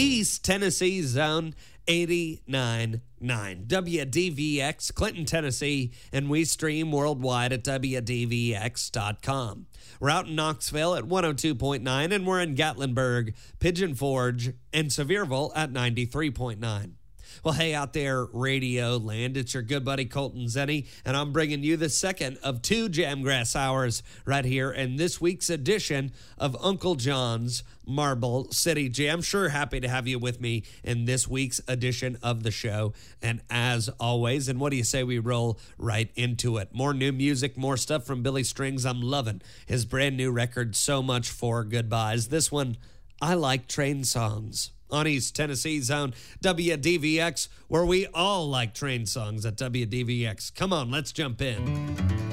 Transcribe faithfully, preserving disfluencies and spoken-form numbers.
East Tennessee Zone eighty-nine point nine. W D V X, Clinton, Tennessee, and we stream worldwide at W D V X dot com. We're out in Knoxville at one oh two point nine, and we're in Gatlinburg, Pigeon Forge, and Sevierville at ninety-three point nine. Well, hey, out there, Radio Land, it's your good buddy Colton Zenny, and I'm bringing you the second of two Jamgrass Hours right here in this week's edition of Uncle John's Marble City Jam. Sure happy to have you with me in this week's edition of the show. And as always, and what do you say we roll right into it? More new music, more stuff from Billy Strings. I'm loving his brand new record, So Much for Goodbyes. This one, I Like Train Songs. On East Tennessee Zone, W D V X, where we all like train songs at W D V X. Come on, let's jump in.